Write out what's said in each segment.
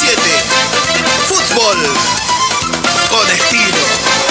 97. Fútbol con estilo.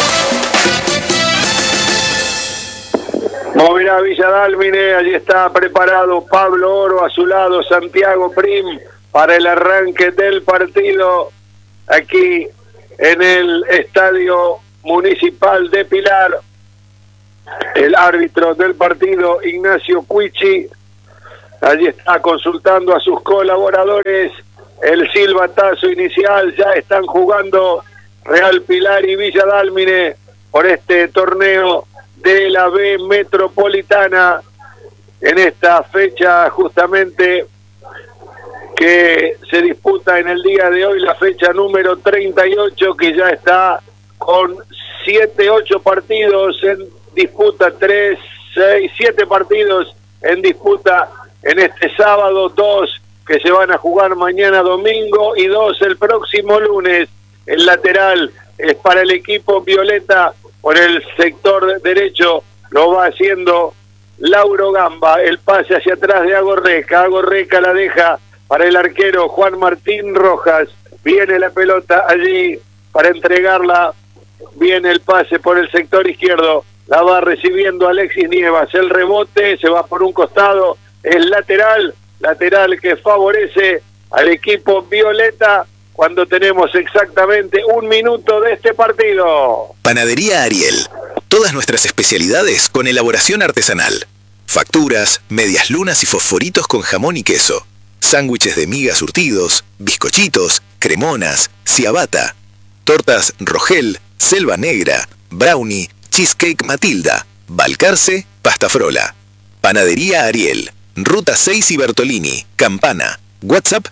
Moverá Villa Dálmine, allí está preparado Pablo Oro, a su lado Santiago Prim para el arranque del partido aquí en el Estadio Municipal de Pilar. El árbitro del partido, Ignacio Cuichi, allí está consultando a sus colaboradores. El silbatazo inicial, ya están jugando Real Pilar y Villa Dálmine por este torneo de la B Metropolitana en esta fecha justamente que se disputa en el día de hoy, la fecha número 38, que ya está con 7 partidos en disputa, 7 partidos en disputa en este sábado, 2 que se van a jugar mañana domingo y 2 el próximo lunes. El lateral es para el equipo violeta. Por el sector derecho lo va haciendo Lauro Gamba. El pase hacia atrás de Agorreca. Agorreca la deja para el arquero Juan Martín Rojas. Viene la pelota allí para entregarla. Viene el pase por el sector izquierdo. La va recibiendo Alexis Nievas. El rebote se va por un costado. El lateral que favorece al equipo violeta cuando tenemos exactamente 1 minuto de este partido. Panadería Ariel. Todas nuestras especialidades con elaboración artesanal. Facturas, medias lunas y fosforitos con jamón y queso. Sándwiches de miga surtidos, bizcochitos, cremonas, ciabatta. Tortas Rogel, Selva Negra, Brownie, Cheesecake Matilda, Balcarce, Pasta Frola. Panadería Ariel. Ruta 6 y Bertolini, Campana. WhatsApp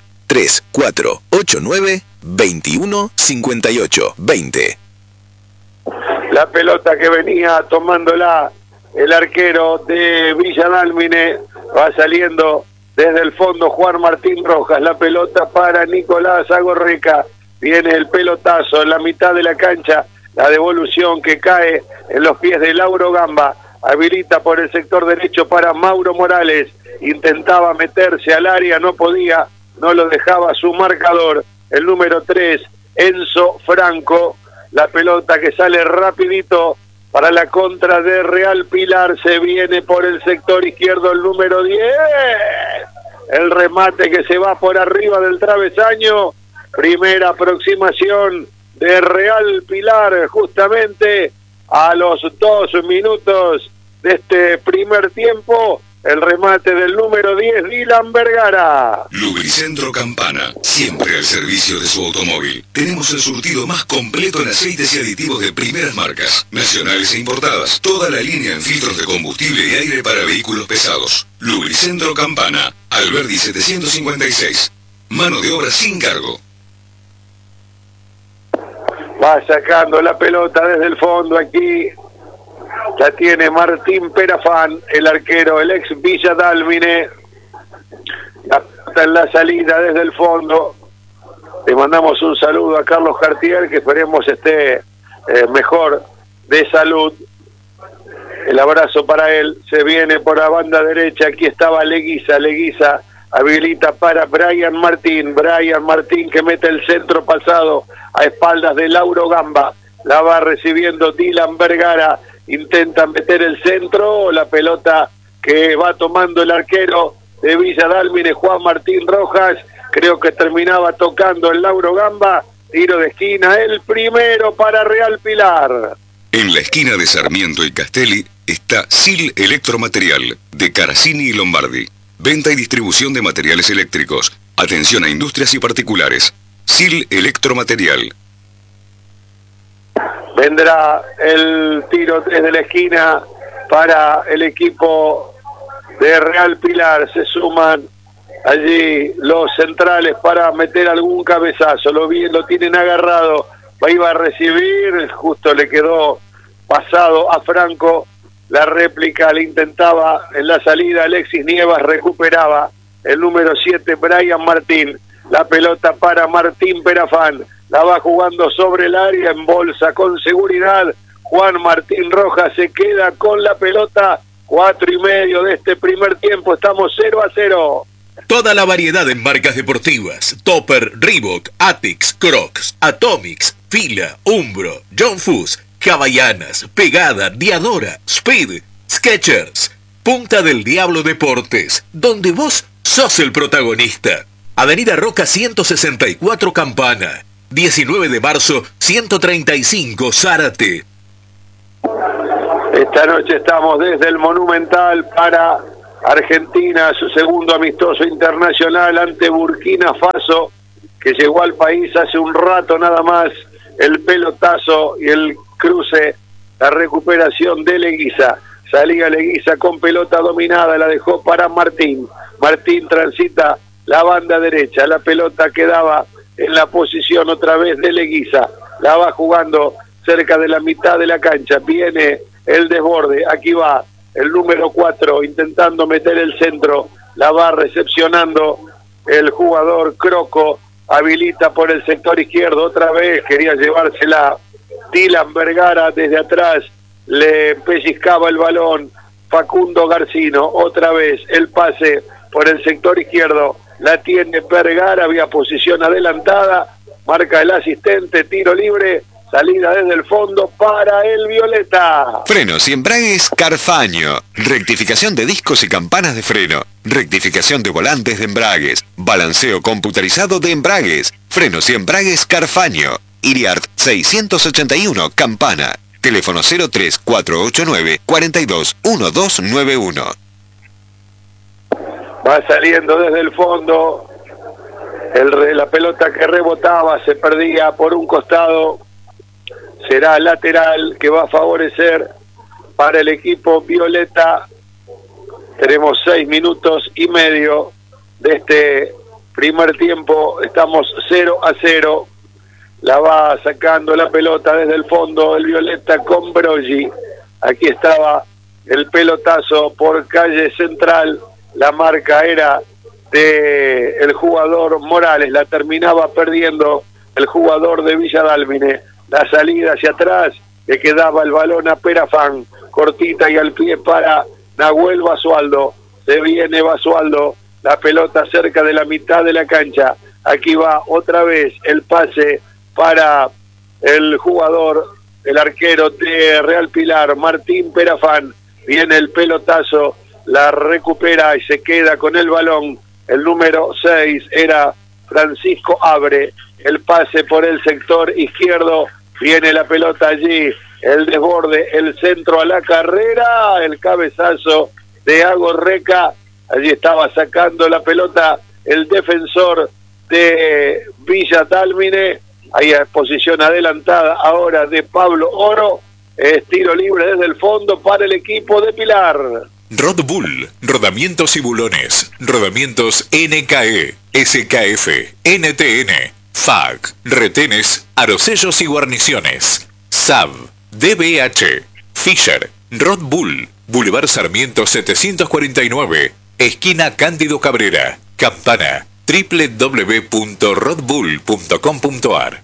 3489-2158-20. La pelota que venía tomándola el arquero de Villa Dálmine, va saliendo desde el fondo Juan Martín Rojas. La pelota para Nicolás Agorreca. Viene el pelotazo en la mitad de la cancha. La devolución que cae en los pies de Lauro Gamba. Habilita por el sector derecho para Mauro Morales. Intentaba meterse al área, no podía. No lo dejaba su marcador, el número 3, Enzo Franco. La pelota que sale rapidito para la contra de Real Pilar. Se viene por el sector izquierdo el número 10. El remate que se va por arriba del travesaño. Primera aproximación de Real Pilar justamente a los 2 minutos de este primer tiempo. El remate del número 10, Dylan Vergara. Lubricentro Campana, siempre al servicio de su automóvil. Tenemos el surtido más completo en aceites y aditivos de primeras marcas, nacionales e importadas. Toda la línea en filtros de combustible y aire para vehículos pesados. Lubricentro Campana, Alberdi 756. Mano de obra sin cargo. Va sacando la pelota desde el fondo aquí. La tiene Martín Perafán, el arquero, el ex Villa Dálmine. La pelota en la salida desde el fondo. Le mandamos un saludo a Carlos Cartier, que esperemos esté mejor de salud. El abrazo para él. Se viene por la banda derecha. Aquí estaba Leguiza. Leguiza habilita para Brian Martín. Brian Martín que mete el centro pasado a espaldas de Lauro Gamba. La va recibiendo Dylan Vergara. Intenta meter el centro, la pelota que va tomando el arquero de Villa Dálmine, Juan Martín Rojas, creo que terminaba tocando el Lauro Gamba, tiro de esquina, el primero para Real Pilar. En la esquina de Sarmiento y Castelli está SIL Electromaterial, de Caracini y Lombardi. Venta y distribución de materiales eléctricos. Atención a industrias y particulares. SIL Electromaterial. Vendrá el tiro desde la esquina para el equipo de Real Pilar. Se suman allí los centrales para meter algún cabezazo. Lo tienen agarrado. Iba a recibir, justo le quedó pasado a Franco. La réplica le intentaba en la salida. Alexis Nievas recuperaba el número 7, Brian Martín. La pelota para Martín Perafán. La va jugando sobre el área, en bolsa con seguridad. Juan Martín Rojas se queda con la pelota. 4:30 de este primer tiempo. Estamos 0-0. Toda la variedad en marcas deportivas: Topper, Reebok, Atix, Crocs, Atomics, Fila, Umbro, John Fuss, Havaianas, Pegada, Diadora, Speed, Skechers. Punta del Diablo Deportes, donde vos sos el protagonista. Avenida Roca 164 Campana, 19 de marzo 135 Zárate. Esta noche estamos desde el Monumental para Argentina, su segundo amistoso internacional ante Burkina Faso, que llegó al país hace un rato nada más. El pelotazo y el cruce, la recuperación de Leguiza. Salía Leguiza con pelota dominada, la dejó para Martín. Martín transita la banda derecha, la pelota quedaba en la posición otra vez de Leguiza. La va jugando cerca de la mitad de la cancha. Viene el desborde, aquí va el número 4 intentando meter el centro. La va recepcionando el jugador Croco. Habilita por el sector izquierdo, otra vez quería llevársela Dylan Vergara desde atrás. Le pellizcaba el balón Facundo Garcino, otra vez el pase por el sector izquierdo, la tiene Vergara, había posición adelantada, marca el asistente, tiro libre, salida desde el fondo para el Violeta. Frenos y embragues Carfaño, rectificación de discos y campanas de freno, rectificación de volantes de embragues, balanceo computarizado de embragues, frenos y embragues Carfaño, Iriart 681 Campana. Teléfono 03489-421291. Va saliendo desde el fondo. La pelota que rebotaba se perdía por un costado. Será lateral que va a favorecer para el equipo Violeta. Tenemos 6 minutos y medio de este primer tiempo. Estamos 0-0. La va sacando la pelota desde el fondo el Violeta con Broggi. Aquí estaba el pelotazo por calle central. La marca era de el jugador Morales. La terminaba perdiendo el jugador de Villa Dálmine. La salida hacia atrás, le quedaba el balón a Perafán. Cortita y al pie para Nahuel Basualdo. Se viene Basualdo. La pelota cerca de la mitad de la cancha. Aquí va otra vez el pase para el jugador, el arquero de Real Pilar, Martín Perafán. Viene el pelotazo, la recupera y se queda con el balón. El número 6 era Francisco Abre. El pase por el sector izquierdo. Viene la pelota allí. El desborde, el centro a la carrera. El cabezazo de Agorreca. Allí estaba sacando la pelota el defensor de Villa Dálmine. Ahí a posición adelantada ahora de Pablo Oro. Es tiro libre desde el fondo para el equipo de Pilar. Rod Bull, rodamientos y bulones, rodamientos NKE, SKF, NTN, FAC, retenes, arosellos y guarniciones, SAB, DBH, Fisher, Rod Bull, Boulevard Sarmiento 749, esquina Cándido Cabrera, Campana, www.rodbull.com.ar.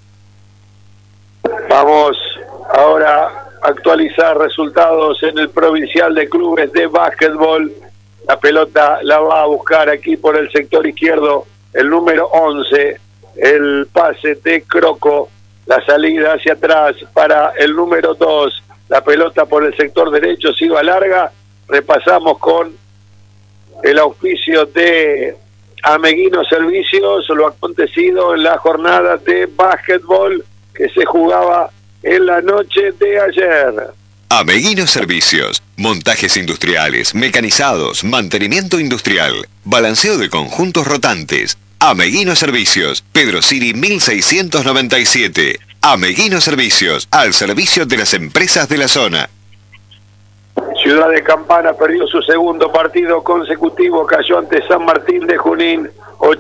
Vamos ahora a actualizar resultados en el provincial de clubes de básquetbol. La pelota la va a buscar aquí por el sector izquierdo el número 11, el pase de Croco, la salida hacia atrás para el número 2, la pelota por el sector derecho se iba larga. Repasamos con el auspicio de Ameguino Servicios lo acontecido en la jornada de básquetbol que se jugaba en la noche de ayer. Ameguino Servicios, montajes industriales, mecanizados, mantenimiento industrial, balanceo de conjuntos rotantes. Ameguino Servicios, Pedro Siri 1697. Ameguino Servicios, al servicio de las empresas de la zona. Ciudad de Campana perdió su segundo partido consecutivo, cayó ante San Martín de Junín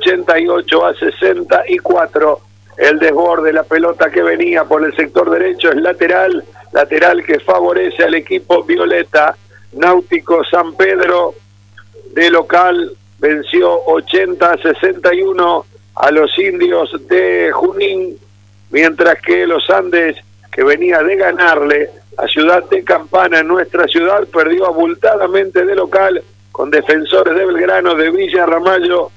88-64. El desborde, la pelota que venía por el sector derecho es lateral que favorece al equipo violeta. Náutico San Pedro de local venció 80-61 a los indios de Junín, mientras que los Andes, que venía de ganarle a Ciudad de Campana en nuestra ciudad, perdió abultadamente de local con Defensores de Belgrano de Villa Ramallo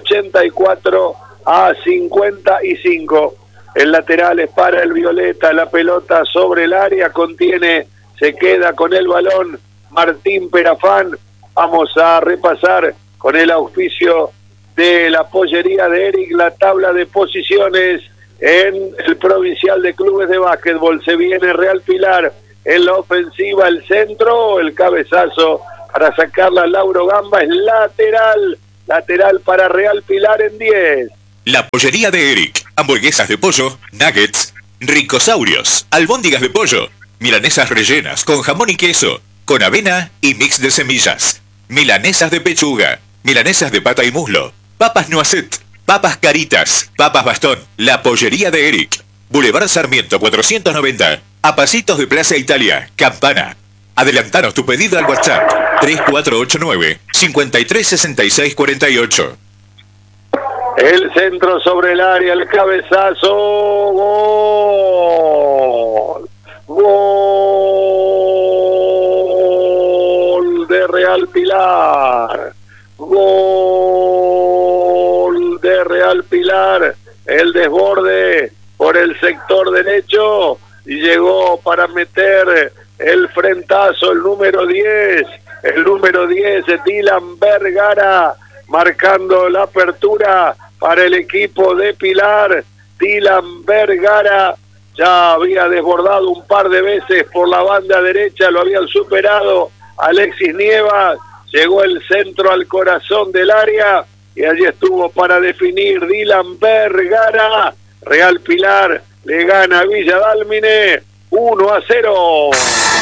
84-55. El lateral es para el Violeta, la pelota sobre el área, se queda con el balón Martín Perafán. Vamos a repasar con el auspicio de la pollería de Eric la tabla de posiciones en el Provincial de Clubes de Básquetbol. Se viene Real Pilar en la ofensiva, el centro, el cabezazo para sacarla Lauro Gamba, es lateral para Real Pilar en 10. La pollería de Eric. Hamburguesas de pollo, nuggets, ricosaurios, albóndigas de pollo, milanesas rellenas con jamón y queso, con avena y mix de semillas, milanesas de pechuga, milanesas de pata y muslo, papas noisette, papas caritas, papas bastón. La pollería de Eric. Boulevard Sarmiento 490, a pasitos de Plaza Italia, Campana. Adelantanos tu pedido al WhatsApp 3489-536648. El centro sobre el área, el cabezazo, gol de Real Pilar, gol de Real Pilar, el desborde por el sector derecho y llegó para meter el frentazo, el número 10, Dylan Vergara, marcando la apertura para el equipo de Pilar. Dylan Vergara ya había desbordado un par de veces por la banda derecha, lo habían superado Alexis Nievas, llegó el centro al corazón del área y allí estuvo para definir Dylan Vergara. Real Pilar le gana a Villa Dálmine 1-0.